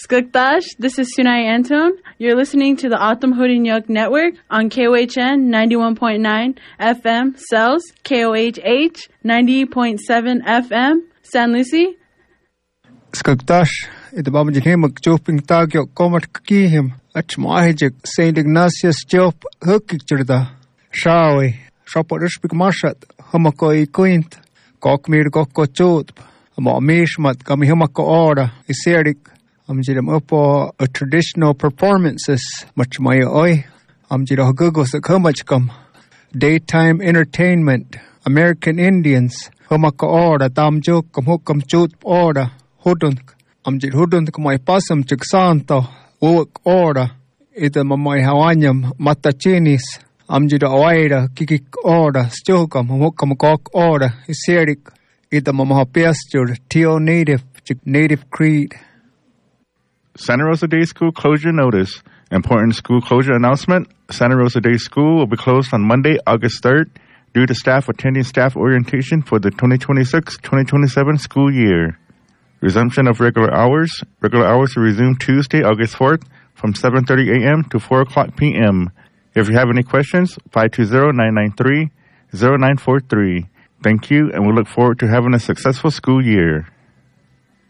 Skuktash, this is Sunai Anton. You're listening to the Autumn Hodinyuk Network on KOHN 91.9 FM Cells, KOHH 90.7 FM San Lucie. Skuktash, ito ba majin magchoping tagyo komat kakihim at mahijik St. Ignatius Job hukikchurda. Shawi, shopodishpik mashat, humakoi quint, kokmir kokkochot, amamishmat kami humako ora, iserik. Amjidam upo a traditional performances much maya oi. Amjida hagugos at humachkam. Daytime entertainment. American Indians. Humaka ora damjuk kam hukam chut ora. Hudunk. Amjid hudunk kamay pasam chik santo. Uwak ora. Ida mamay hawanyam matachinis. Amjida awaira kikik ora. Stjokam hukam kok ora. Iserik. Ida mamahapiastur. Tio native chik native creed. Santa Rosa Day School closure notice. Important school closure announcement. Santa Rosa Day School will be closed on Monday, August 3rd, due to staff attending staff orientation for the 2026-2027 school year. Resumption of regular hours. Regular hours will resume Tuesday, August 4th from 7:30 a.m. to 4 o'clock p.m. If you have any questions, 520-993-0943. Thank you, and we look forward to having a successful school year.